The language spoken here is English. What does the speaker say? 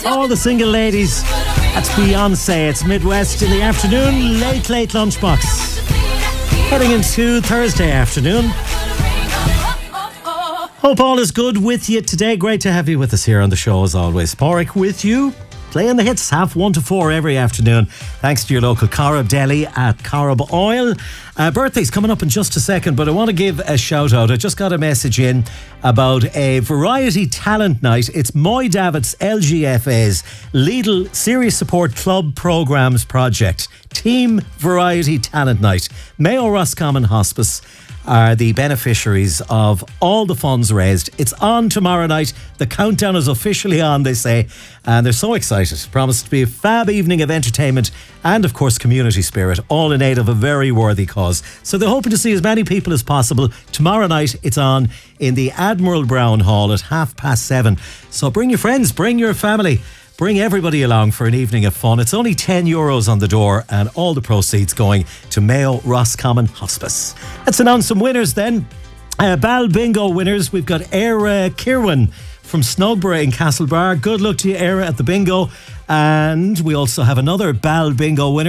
All the single ladies. That's Beyonce. It's Midwest in the afternoon. Late lunchbox. Heading into Thursday afternoon. Hope all is good with you today. Great to have you with us here on the show as always. Porrick with you. Playing the hits 1:30 to 4 every afternoon. Thanks to your local Corrib Deli at Corrib Oil. Birthday's coming up in just a second, but I want to give a shout out. I just got a message in about a variety talent night. It's Moy Davitt's LGFA's Lidl Serious Support Club Programmes Project. Team Variety Talent Night. Mayo Roscommon Hospice are the beneficiaries of all the funds raised. It's on tomorrow night. The countdown is officially on, they say, and they're so excited. Promised to be a fab evening of entertainment and, of course, community spirit, all in aid of a very worthy cause. So they're hoping to see as many people as possible. Tomorrow night, it's on in the Admiral Brown Hall at 7:30. So bring your friends, bring your family. Bring everybody along for an evening of fun. It's only €10 on the door and all the proceeds going to Mayo Roscommon Hospice. Let's announce some winners then. Bal Bingo winners. We've got Eira Kirwan from Snugborough in Castlebar. Good luck to you, Eira, at the bingo. And we also have another Bal Bingo winner.